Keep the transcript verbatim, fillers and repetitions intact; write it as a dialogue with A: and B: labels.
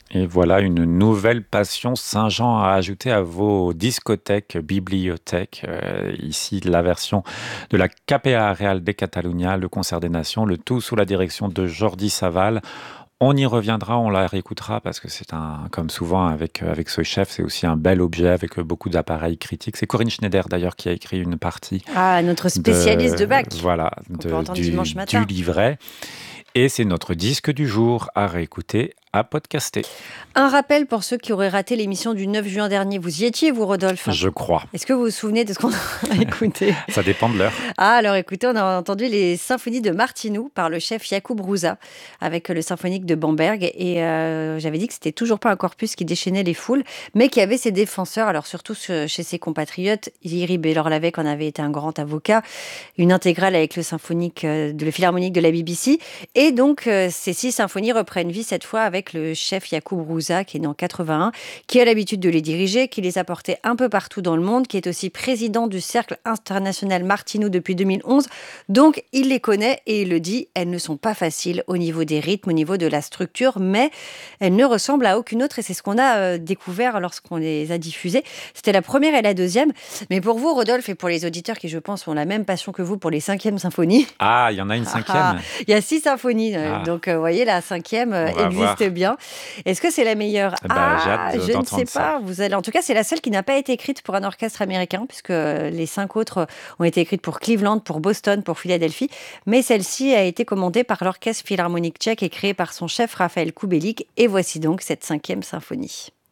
A: Et voilà une nouvelle passion Saint-Jean à ajouter à vos discothèques, bibliothèques. Euh, ici, la version de la K P A Real de Catalunya, le concert des nations, le tout sous la direction de Jordi Savall. On y reviendra, on la réécoutera parce que c'est un, comme souvent avec, euh, avec ce chef, c'est aussi un bel objet avec euh, beaucoup d'appareils critiques. C'est Corinne Schneider d'ailleurs qui a écrit une partie
B: Ah, notre spécialiste de
A: de,
B: Bach,
A: voilà,
B: qu'on peut
A: de,
B: entendre
A: du,
B: dimanche
A: du
B: matin.
A: livret. Et c'est notre disque du jour à réécouter, à podcaster.
B: Un rappel pour ceux qui auraient raté l'émission du neuf juin dernier. Vous y étiez, vous, Rodolphe?
A: Je crois.
B: Est-ce que vous vous souvenez de ce qu'on a écouté?
A: Ça dépend de l'heure.
B: Ah, alors écoutez, on a entendu les symphonies de Martinou par le chef Jakub Rouza avec le symphonique de Bamberg. Et euh, j'avais dit que c'était toujours pas un corpus qui déchaînait les foules, mais qui avait ses défenseurs. Alors surtout chez ses compatriotes, Iri Beyor-Lavec en avait été un grand avocat. Une intégrale avec le symphonique, euh, de, le philharmonique de la B B C. Et donc, euh, ces six symphonies reprennent vie cette fois avec le chef Jakub Rouza, qui est né en quatre-vingt-un, qui a l'habitude de les diriger, qui les a portés un peu partout dans le monde, qui est aussi président du Cercle international Martinou depuis deux mille onze. Donc, il les connaît et il le dit, elles ne sont pas faciles au niveau des rythmes, au niveau de la structure, mais elles ne ressemblent à aucune autre et c'est ce qu'on a euh, découvert lorsqu'on les a diffusées. C'était la première et la deuxième. Mais pour vous, Rodolphe, et pour les auditeurs qui, je pense, ont la même passion que vous pour les cinquièmes symphonies,
A: Ah, il y en a une
B: ah,
A: cinquième.
B: il y a six symphonies. euh,
A: Ah,
B: Donc, euh, vous voyez, la cinquième euh,
A: on va
B: existe
A: voir.
B: bien. Est-ce que c'est la meilleure?
A: Eh ben, j'ai hâte
B: Ah,
A: de-
B: je ne sais
A: d'entendre ça.
B: pas. Vous allez... En tout cas, c'est la seule qui n'a pas été écrite pour un orchestre américain, puisque euh, les cinq autres ont été écrites pour Cleveland, pour Boston, pour Philadelphie. Mais celle-ci a été commandée par l'Orchestre philharmonique tchèque et créée par son chef Raphaël Kubelik. Et voici donc cette cinquième symphonie.